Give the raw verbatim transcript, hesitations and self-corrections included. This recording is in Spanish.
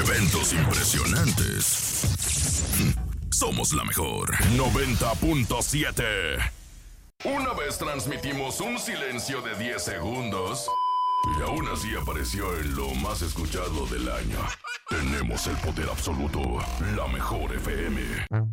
Eventos impresionantes. Somos la mejor. noventa punto siete. Una vez transmitimos un silencio de diez segundos y aún así apareció en lo más escuchado del año. Tenemos el poder absoluto, la mejor F M.